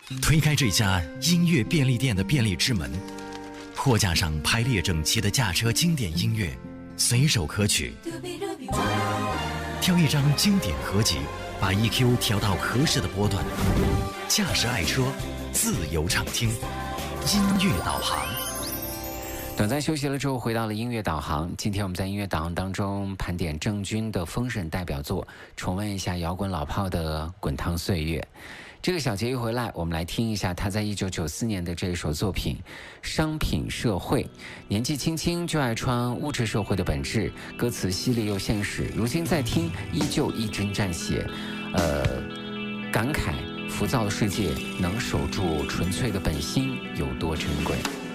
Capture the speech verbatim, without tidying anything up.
推开这家音乐便利店的便利之门，货架上排列整齐的驾车经典音乐，随手可取。挑一张经典合集，把 E Q 调到合适的波段，驾驶爱车，自由畅听，音乐导航。 短暂休息了之后，回到了音乐导航。今天我们在音乐导航当中盘点郑钧的封神代表作，重温一下摇滚老炮的滚烫岁月。这个小节一回来，我们来听一下他在一九九四年的这一首作品《商品社会》。年纪轻轻就爱穿物质社会的本质，歌词犀利又现实，如今再听依旧一针见血，呃，感慨浮躁的世界能守住纯粹的本心有多珍贵。